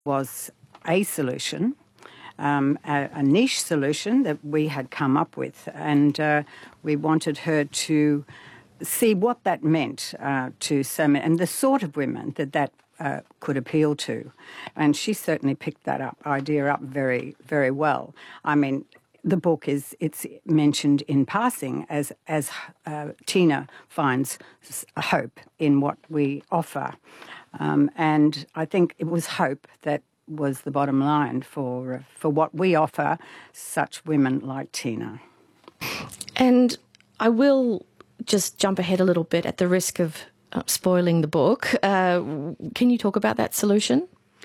was a solution, a niche solution that we had come up with, and we wanted her to see what that meant to so many, and the sort of women that could appeal to. And she certainly picked that idea up very, very well. I mean, the book it's mentioned in passing as Tina finds hope in what we offer. And I think it was hope that was the bottom line for what we offer such women like Tina. And I will just jump ahead a little bit at the risk of spoiling the book. Can you talk about that solution?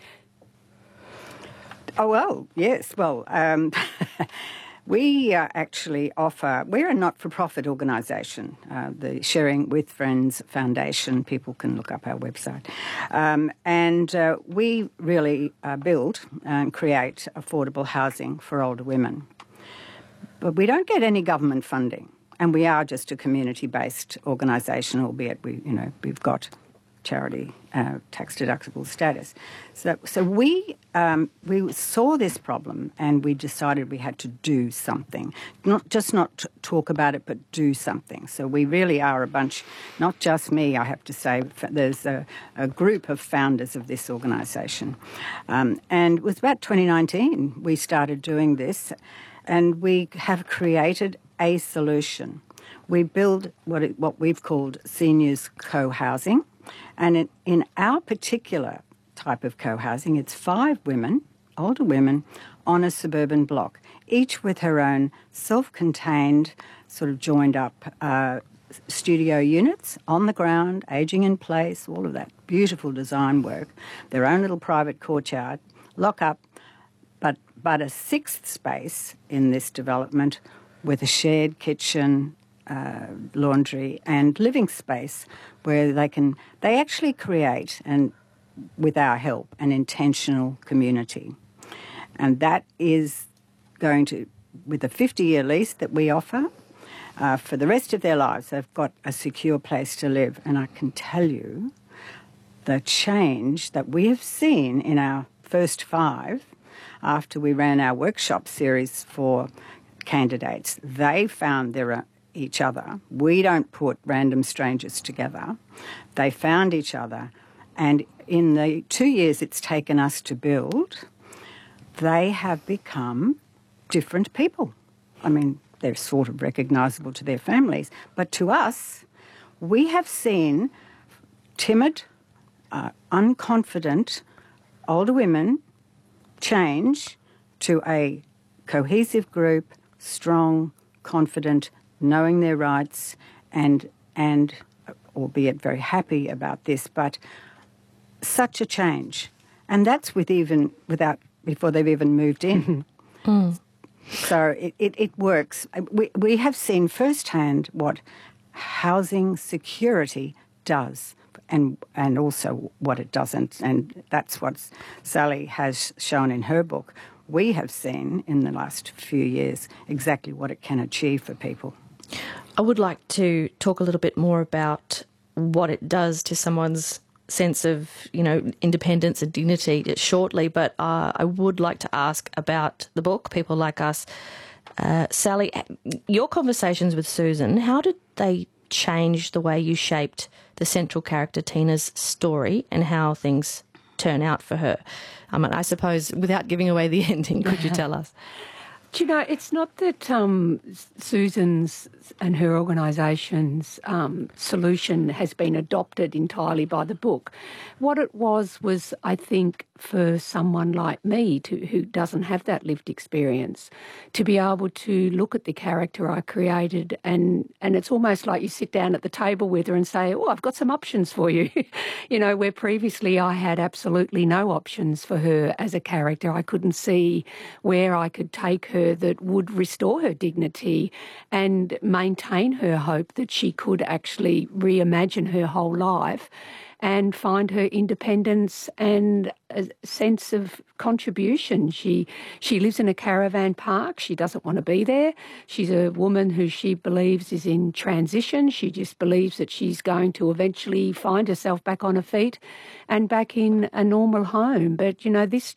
Oh, well, yes. Well, we actually offer, we're a not-for-profit organisation, the Sharing with Friends Foundation. People can look up our website. And we really build and create affordable housing for older women. But we don't get any government funding, and we are just a community-based organisation, albeit we've got charity tax-deductible status. So we saw this problem, and we decided we had to do something. Not talk about it, but do something. So we really are a bunch, not just me, I have to say. There's a group of founders of this organisation. And it was about 2019 we started doing this, and we have created a solution. We build what we've called seniors co-housing. And in our particular type of co-housing, it's 5 women, older women, on a suburban block, each with her own self-contained, sort of joined-up studio units on the ground, ageing in place, all of that beautiful design work, their own little private courtyard, lock up, but a 6th space in this development with a shared kitchen, laundry and living space where they actually create, and with our help, an intentional community. And that is going to, with a 50-year lease that we offer, for the rest of their lives, they've got a secure place to live. And I can tell you the change that we have seen in our first 5 after we ran our workshop series for candidates. They found each other. We don't put random strangers together. They found each other. And in the 2 years it's taken us to build, they have become different people. I mean, they're sort of recognisable to their families. But to us, we have seen timid, unconfident older women change to a cohesive group, strong, confident, knowing their rights, and albeit very happy about this, but such a change. And that's before they've even moved in. So it works. We have seen firsthand what housing security does, and also what it doesn't. And that's what Sally has shown in her book. We have seen in the last few years exactly what it can achieve for people. I would like to talk a little bit more about what it does to someone's sense of, independence and dignity shortly, but I would like to ask about the book, People Like Us. Sally, your conversations with Susan, how did they change the way you shaped the central character Tina's story and how things turn out for her? I suppose, without giving away the ending, could you tell us? Do you know, it's not that Susan's and her organisation's solution has been adopted entirely by the book. What it was, I think, for someone like me who doesn't have that lived experience, to be able to look at the character I created and it's almost like you sit down at the table with her and say, oh, I've got some options for you. Where previously I had absolutely no options for her as a character. I couldn't see where I could take her her that would restore her dignity and maintain her hope that she could actually reimagine her whole life and find her independence and a sense of contribution. She lives in a caravan park. She doesn't want to be there. She's a woman who she believes is in transition. She just believes that she's going to eventually find herself back on her feet and back in a normal home. But, this